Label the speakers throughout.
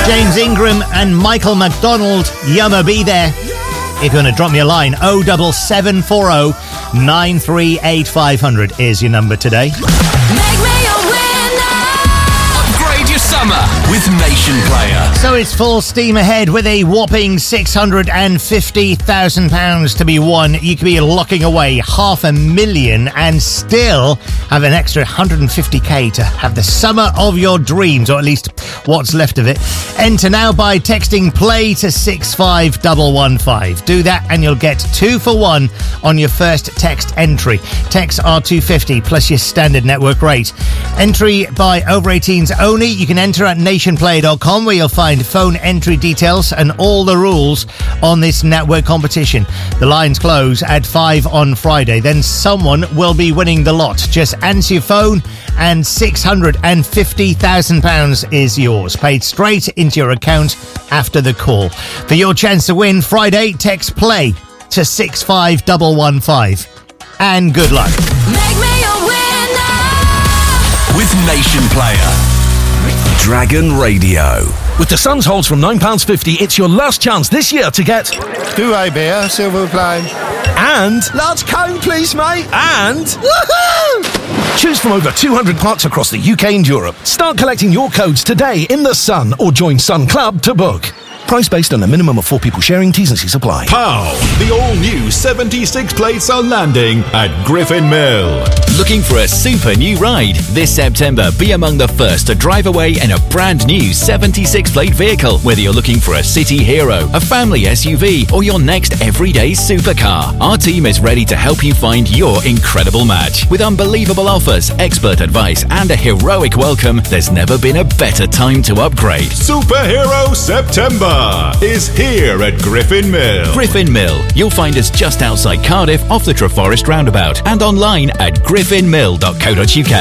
Speaker 1: James Ingram and Michael McDonald, Yumma Be There. If you want to drop me a line, 07740 938 500 is your number today.
Speaker 2: Make me a winner.
Speaker 3: Upgrade your summer with Nation Player.
Speaker 1: So it's full steam ahead with a whopping £650,000 to be won. You could be locking away $500,000 and still have an extra 150k to have the summer of your dreams, or at least what's left of it. Enter now by texting play to 65115. Do that and you'll get 2 for 1 on your first text entry. Texts are $2.50 plus your standard network rate. Entry by over 18s only. You can enter at nationplay.com, where you'll find phone entry details and all the rules on this network competition. The lines close at 5 on Friday. Then someone will be winning the lot. Just answer your phone and £650,000 is yours, paid straight into your account after the call. For your chance to win Friday, text play to 65115. And good luck.
Speaker 2: Make me a winner.
Speaker 3: With Nation Player. Dragon Radio.
Speaker 4: With the Suns holds from £9.50, it's your last chance this year to get...
Speaker 5: Two-way beer, silver play.
Speaker 4: And...
Speaker 5: Large cone, please, mate.
Speaker 4: And...
Speaker 5: Woohoo!
Speaker 4: Choose from over 200 parks across the UK and Europe. Start collecting your codes today in the Sun or join Sun Club to book. Price based on a minimum of 4 people sharing. T's and C's apply.
Speaker 6: Pow! The all-new 76 plates are landing at Griffin Mill.
Speaker 7: Looking for a super new ride? This September, be among the first to drive away in a brand new 76 plate vehicle. Whether you're looking for a city hero, a family SUV, or your next everyday supercar, our team is ready to help you find your incredible match. With unbelievable offers, expert advice, and a heroic welcome, there's never been a better time to upgrade.
Speaker 6: Superhero September is here at Griffin Mill.
Speaker 7: Griffin Mill. You'll find us just outside Cardiff, off the Treforest roundabout, and online at griffinmill.co.uk.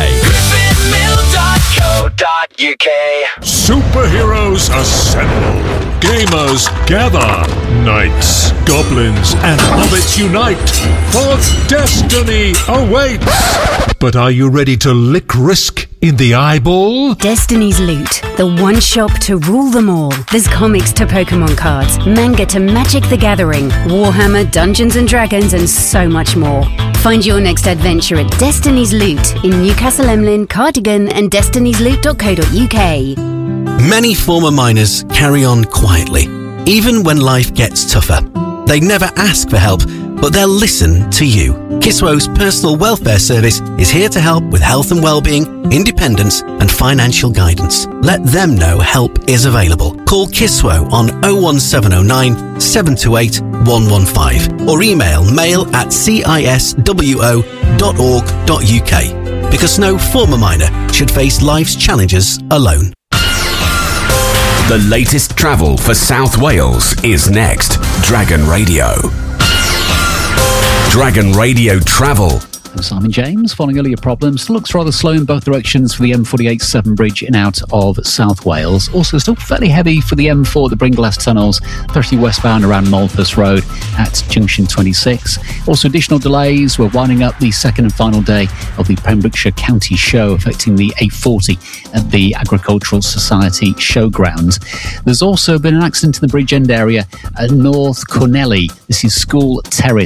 Speaker 3: griffinmill.co.uk.
Speaker 6: Superheroes assemble. Gamers gather. Knights, goblins, and hobbits unite. For destiny awaits. But are you ready to lick risk in the eyeball?
Speaker 8: Destiny's Loot, the one shop to rule them all. There's comics to Pokemon cards, manga to Magic the Gathering, Warhammer, Dungeons and Dragons, and so much more. Find your next adventure at Destiny's Loot in Newcastle Emlyn, Cardigan, and destiny'sloot.co.uk.
Speaker 9: Many former miners carry on quietly, even when life gets tougher. They never ask for help, but they'll listen to you. Kiswo's personal welfare service is here to help with health and well-being, independence and financial guidance. Let them know help is available. Call Kiswo on 01709 728 115 or email mail@ciswo.org.uk, because no former miner should face life's challenges alone.
Speaker 3: The latest travel for South Wales is next. Dragon Radio. Dragon Radio Travel.
Speaker 10: I'm Simon James. Following earlier problems, looks rather slow in both directions for the M48 Severn Bridge in out of South Wales. Also still fairly heavy for the M4 at the Bringlass Tunnels, especially westbound around Malthus Road at Junction 26. Also additional delays. We're winding up the second and final day of the Pembrokeshire County Show, affecting the A40 at the Agricultural Society Showground. There's also been an accident in the Bridge End area at North Cornelly. This is School Terrace.